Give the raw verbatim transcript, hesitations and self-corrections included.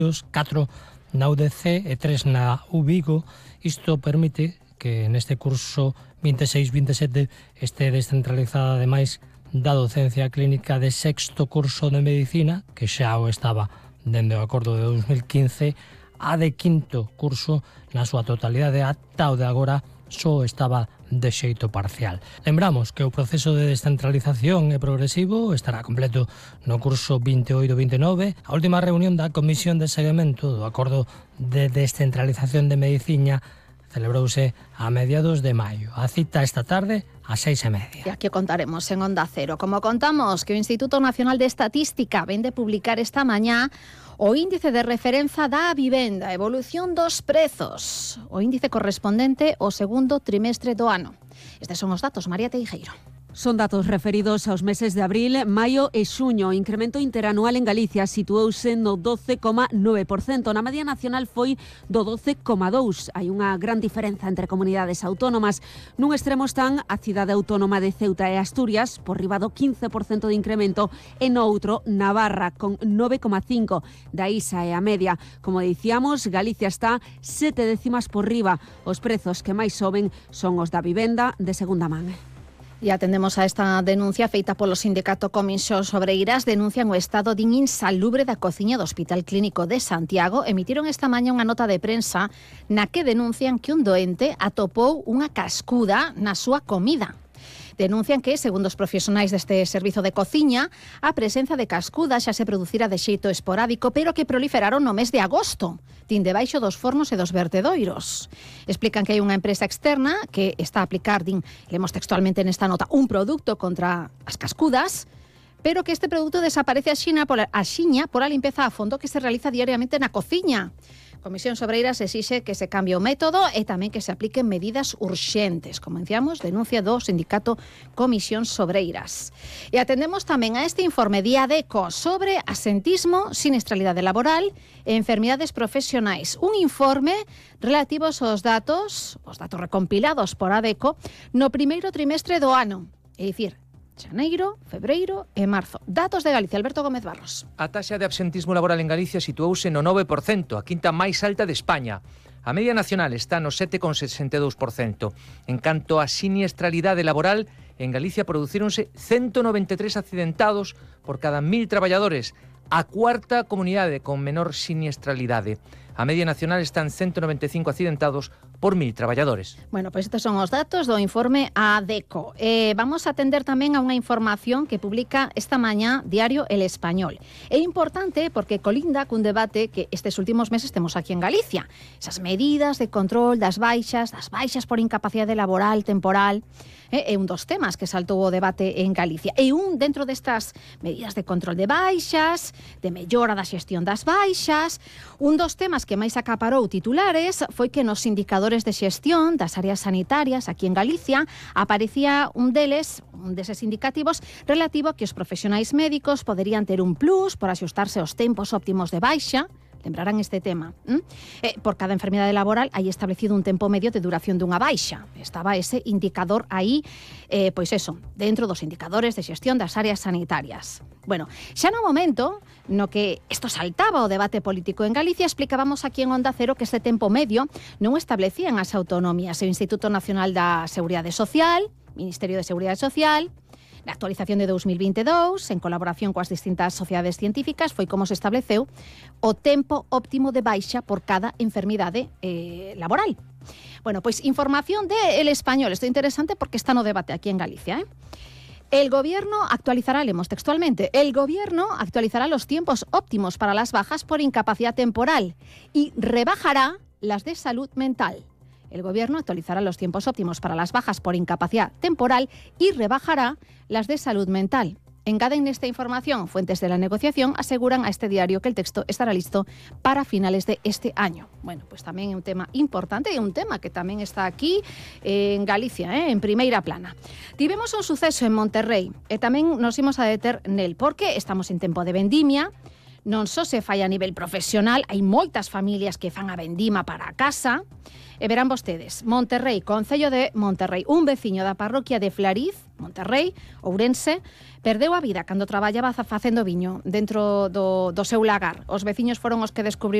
catro na U D C e tres na U Vigo. Isto permite que neste curso vinte e seis vinte e sete este descentralizada ademais da docencia clínica de sexto curso de medicina, que xa o estaba dende o acordo de dos mil quince, a de quinto curso na súa totalidade, ata o de agora só estaba de xeito parcial. Lembramos que o proceso de descentralización é progresivo, estará completo no curso vinte e oito vinte e nove. A última reunión da Comisión de Seguimento do Acordo de Descentralización de Medicina celebrouse a mediados de maio. A cita esta tarde ás seis e media. E aquí contaremos en Onda Cero. Como contamos que o Instituto Nacional de Estatística vén de publicar esta mañá o índice de referenza da vivenda, evolución dos prezos, o índice correspondente ao segundo trimestre do ano. Estes son os datos, María Teijeiro. Son datos referidos aos meses de abril, maio e xuño. O incremento interanual en Galicia situouse no doce coma nove por cento. Na media nacional foi do doce coma dous por cento. Hai unha gran diferenza entre comunidades autónomas. Nun extremo están a cidade autónoma de Ceuta e Asturias, por riba do quince por cento de incremento, e no outro, Navarra, con nove coma cinco por cento. Da Isa e a media. Como dicíamos, Galicia está sete décimas por riba. Os prezos que máis soben son os da vivenda de segunda man. E atendemos a esta denuncia feita polo sindicato Comisións Obreiras. Denuncian o estado de insalubre da cociña do Hospital Clínico de Santiago. Emitiron esta mañá unha nota de prensa na que denuncian que un doente atopou unha cascuda na súa comida. Denuncian que, segundo os profesionais deste servizo de cociña, a presenza de cascudas xa se producira de xeito esporádico, pero que proliferaron no mes de agosto, tin debaixo dos fornos e dos vertedoiros. Explican que hai unha empresa externa que está a aplicar, din, lemos textualmente nesta nota, un produto contra as cascudas, pero que este produto desaparece axiña pola, axiña pola limpeza a fondo que se realiza diariamente na cociña. Comisións Obreiras exixe que se cambie o método e tamén que se apliquen medidas urxentes. Como decíamos, denuncia do sindicato Comisións Obreiras. E atendemos tamén a este informe de ADECO sobre asentismo, siniestralidade laboral e enfermidades profesionais. Un informe relativo aos datos, os datos recompilados por ADECO no primeiro trimestre do ano. É dicir, xaneiro, febreiro e marzo. Datos de Galicia, Alberto Gómez Barros. A taxa de absentismo laboral en Galicia situouse no nove por cento, a quinta máis alta de España. A media nacional está no sete coma sesenta e dous por cento. En canto a siniestralidade laboral, en Galicia producíronse ciento noventa e tres accidentados por cada mil traballadores, a cuarta comunidade con menor siniestralidade. A media nacional está en ciento noventa e cinco accidentados por mil traballadores. Bueno, pois estes son os datos do informe ADECO. Eh, vamos a atender tamén a unha información que publica esta mañá Diario El Español. É importante porque colinda cun debate que estes últimos meses temos aquí en Galicia. Esas medidas de control das baixas, das baixas por incapacidade laboral temporal, eh, é un dos temas que saltou o debate en Galicia. E un dentro destas medidas de control de baixas, de mellora da xestión das baixas, un dos temas que máis acaparou titulares foi que nos indicadores de xestión das áreas sanitarias aquí en Galicia aparecía un deles, un deses indicativos relativo a que os profesionais médicos poderían ter un plus por axustarse aos tempos óptimos de baixa. Lembrarán este tema. ¿Mm? Eh, por cada enfermidade laboral hai establecido un tempo medio de duración dunha baixa. Estaba ese indicador aí, eh, pois eso, dentro dos indicadores de xestión das áreas sanitarias. Bueno, xa no momento no que isto saltaba o debate político en Galicia, explicábamos aquí en Onda Cero que este tempo medio non establecían as autonomías. O Instituto Nacional da Seguridade Social, Ministerio de Seguridade Social, na actualización de dous mil vinte e dous, en colaboración coas distintas sociedades científicas, foi como se estableceu o tempo óptimo de baixa por cada enfermidade eh, laboral. Bueno, pois información de El Español. Isto é interesante porque está no debate aquí en Galicia, ¿eh? El gobierno actualizará, leemos textualmente, el gobierno actualizará los tiempos óptimos para las bajas por incapacidad temporal y rebajará las de salud mental. El Gobierno actualizará los tiempos óptimos para las bajas por incapacidad temporal y rebajará las de salud mental. Engaden esta información, fuentes de la negociación aseguran a este diario que el texto estará listo para finales de este año. Bueno, pues tamén é un tema importante e un tema que tamén está aquí eh, en Galicia, eh, en primeira plana. Tivemos un suceso en Monterrey e tamén nos imos a deter nel, porque estamos en tempo de vendimia. non só se fai a nivel profesional, hai moitas familias que fan a vendima para a casa. E verán vostedes, Monterrey, Concello de Monterrey, un veciño da parroquia de Flariz, Monterrey, Ourense, perdeu a vida cando traballaba facendo viño dentro do, do seu lagar. Os veciños foron os que descubriron